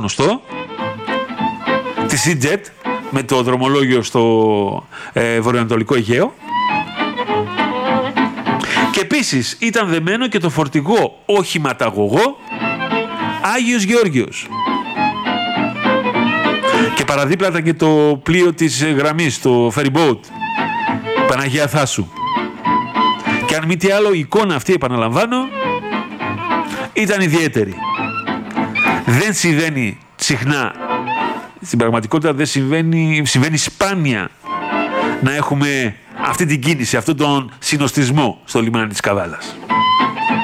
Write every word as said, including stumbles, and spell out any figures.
γνωστό, τη Sea-Jet, με το δρομολόγιο στο ε, βορειοανατολικό Αιγαίο. Και επίσης ήταν δεμένο και το φορτηγό οχηματαγωγό Άγιος Γεώργιος. Και παραδίπλα ήταν και το πλοίο της γραμμής, το ferry boat, Παναγία Θάσου. Και αν μη τι άλλο, η εικόνα αυτή, επαναλαμβάνω, ήταν ιδιαίτερη. Δεν συμβαίνει συχνά, στην πραγματικότητα δεν συμβαίνει, συμβαίνει σπάνια να έχουμε αυτή την κίνηση, αυτόν τον συνοστισμό στο λιμάνι της Καβάλας.